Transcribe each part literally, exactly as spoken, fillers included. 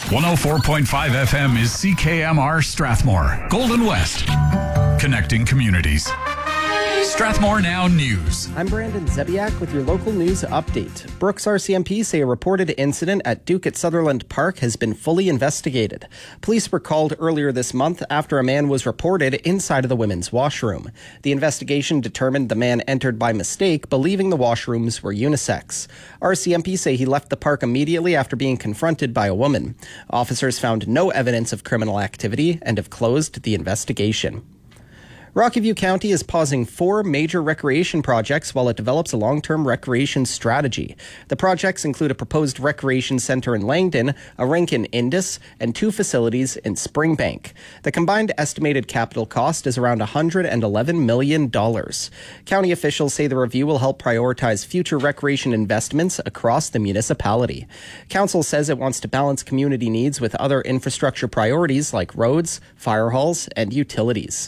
one oh four point five F M is C K M R Strathmore, Golden West, connecting communities. Strathmore Now News. I'm Brandon Zebiak with your local news update. Brooks R C M P say a reported incident at Duke at Sutherland Park has been fully investigated. Police were called earlier this month after a man was reported inside of the women's washroom. The investigation determined the man entered by mistake, believing the washrooms were unisex. R C M P say he left the park immediately after being confronted by a woman. Officers found no evidence of criminal activity and have closed the investigation. Rocky View County is pausing four major recreation projects while it develops a long-term recreation strategy. The projects include a proposed recreation center in Langdon, a rink in Indus, and two facilities in Springbank. The combined estimated capital cost is around one hundred eleven million dollars. County officials say the review will help prioritize future recreation investments across the municipality. Council says it wants to balance community needs with other infrastructure priorities like roads, fire halls, and utilities.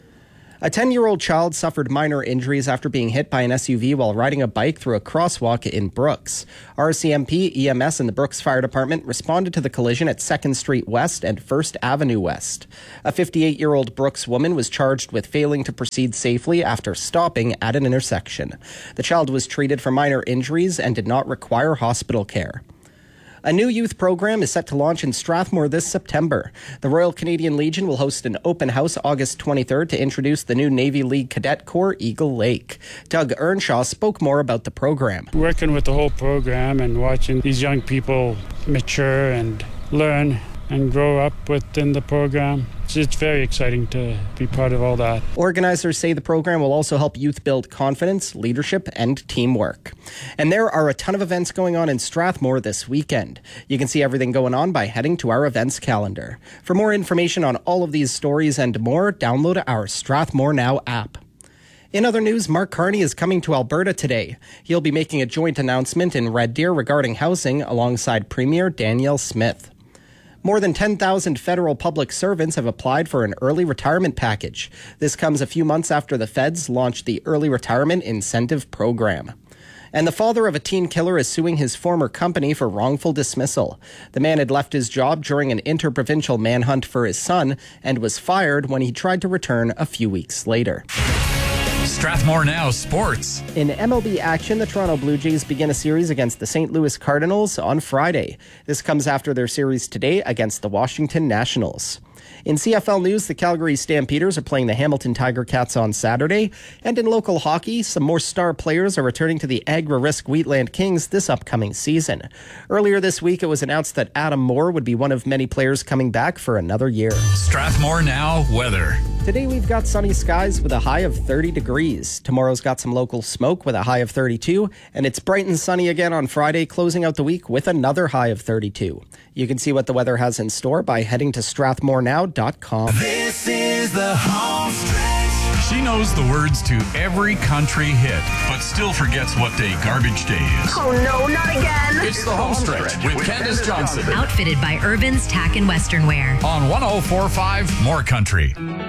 A ten-year-old child suffered minor injuries after being hit by an S U V while riding a bike through a crosswalk in Brooks. R C M P, E M S, and the Brooks Fire Department responded to the collision at second Street West and first Avenue West. A fifty-eight-year-old Brooks woman was charged with failing to proceed safely after stopping at an intersection. The child was treated for minor injuries and did not require hospital care. A new youth program is set to launch in Strathmore this September. The Royal Canadian Legion will host an open house August twenty-third to introduce the new Navy League Cadet Corps, Eagle Lake. Doug Earnshaw spoke more about the program. Working with the whole program and watching these young people mature and learn and grow up within the program. It's very exciting to be part of all that. Organizers say the program will also help youth build confidence, leadership, and teamwork. And there are a ton of events going on in Strathmore this weekend. You can see everything going on by heading to our events calendar. For more information on all of these stories and more, download our Strathmore Now app. In other news, Mark Carney is coming to Alberta today. He'll be making a joint announcement in Red Deer regarding housing alongside Premier Danielle Smith. More than ten thousand federal public servants have applied for an early retirement package. This comes a few months after the feds launched the Early Retirement Incentive Program. And the father of a teen killer is suing his former company for wrongful dismissal. The man had left his job during an interprovincial manhunt for his son and was fired when he tried to return a few weeks later. Strathmore Now Sports. In M L B action, the Toronto Blue Jays begin a series against the Saint Louis Cardinals on Friday. This comes after their series today against the Washington Nationals. In C F L news, the Calgary Stampeders are playing the Hamilton Tiger Cats on Saturday. And in local hockey, some more star players are returning to the Agri-Risk Wheatland Kings this upcoming season. Earlier this week, it was announced that Adam Moore would be one of many players coming back for another year. Strathmore Now weather. Today we've got sunny skies with a high of thirty degrees. Tomorrow's got some local smoke with a high of thirty-two. And it's bright and sunny again on Friday, closing out the week with another high of thirty-two. You can see what the weather has in store by heading to strathmore now dot com. This is the home stretch. She knows the words to every country hit, but still forgets what day garbage day is. Oh no, not again. It's the home stretch with Candace Johnson. Outfitted by Urban's Tack and Western Wear. On one oh four point five More Country.